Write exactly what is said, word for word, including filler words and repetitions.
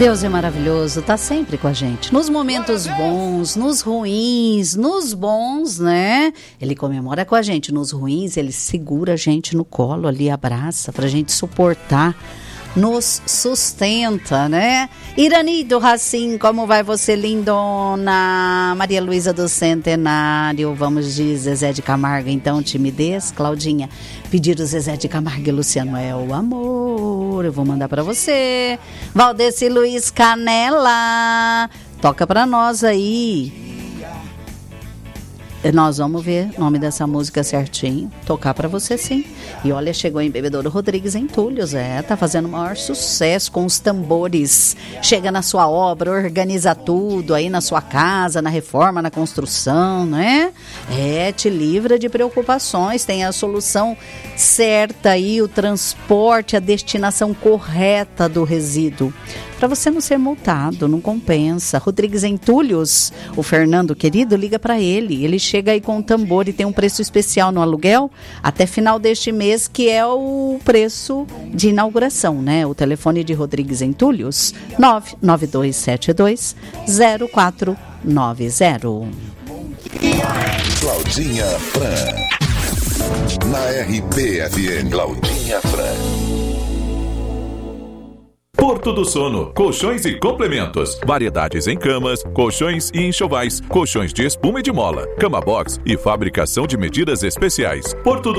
Deus é maravilhoso, tá sempre com a gente. Nos momentos bons, nos ruins, nos bons, né? Ele comemora com a gente. Nos ruins, ele segura a gente no colo ali, abraça pra gente suportar. Nos sustenta, né? Irani do Racim, como vai você, lindona? Maria Luísa do Centenário, vamos de Zezé de Camargo, então, timidez. Claudinha, pedir o Zezé de Camargo e Luciano é o amor, eu vou mandar pra você. Valdeci Luiz Canela, toca pra nós aí. Nós vamos ver o nome dessa música certinho, tocar pra você sim. E olha, chegou em Bebedouro Rodrigues Entulhos, é, tá fazendo o maior sucesso com os tambores. Chega na sua obra, organiza tudo aí na sua casa, na reforma, na construção, né? É, te livra de preocupações, tem a solução certa aí, o transporte, a destinação correta do resíduo. Para você não ser multado, não compensa. Rodrigues Entulhos, o Fernando querido, liga para ele. Ele chega aí com o tambor e tem um preço especial no aluguel até final deste mês, que é o preço de inauguração, né? O telefone de Rodrigues Entulhos, nove nove dois sete dois zero quatro nove zero. Claudinha Fran, na R B F M. Claudinha Fran. Porto do Sono, colchões e complementos, variedades em camas, colchões e enxovais, colchões de espuma e de mola, cama box e fabricação de medidas especiais. Porto do